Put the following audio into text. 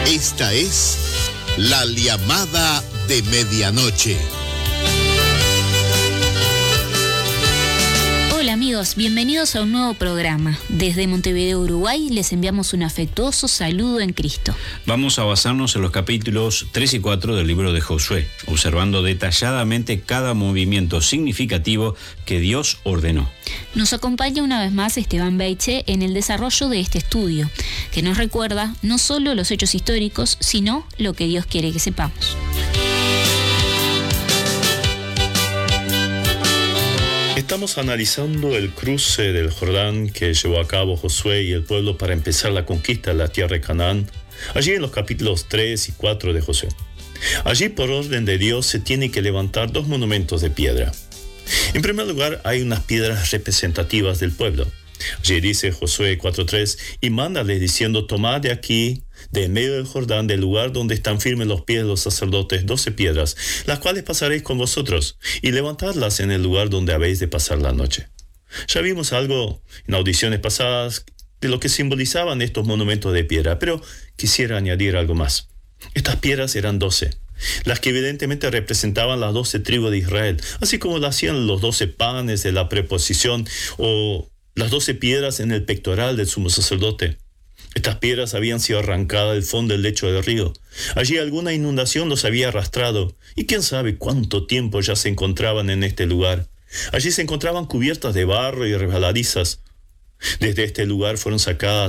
Esta es la llamada de medianoche. Hola amigos, bienvenidos a un nuevo programa. Desde Montevideo, Uruguay, les enviamos un afectuoso saludo en Cristo. Vamos a basarnos en los capítulos 3 y 4 del libro de Josué, observando detalladamente cada movimiento significativo que Dios ordenó. Nos acompaña una vez más Esteban Beiche en el desarrollo de este estudio, que nos recuerda no solo los hechos históricos, sino lo que Dios quiere que sepamos. Estamos analizando el cruce del Jordán que llevó a cabo Josué y el pueblo para empezar la conquista de la tierra de Canaán, allí en los capítulos 3 y 4 de Josué. Allí, por orden de Dios, se tienen que levantar dos monumentos de piedra. En primer lugar, hay unas piedras representativas del pueblo. Allí dice Josué 4:3, y mándales diciendo, tomad de aquí, de en medio del Jordán, del lugar donde están firmes los pies de los sacerdotes, 12 piedras, las cuales pasaréis con vosotros, y levantadlas en el lugar donde habéis de pasar la noche. Ya vimos algo en audiciones pasadas de lo que simbolizaban estos monumentos de piedra, pero quisiera añadir algo más. Estas piedras eran 12. Las que evidentemente representaban las 12 tribus de Israel, así como lo hacían los 12 panes de la preposición o las 12 piedras en el pectoral del sumo sacerdote. Estas piedras habían sido arrancadas del fondo del lecho del río. Allí alguna inundación los había arrastrado, y quién sabe cuánto tiempo ya se encontraban en este lugar. Allí se encontraban cubiertas de barro y resbaladizas. Desde este lugar fueron sacadas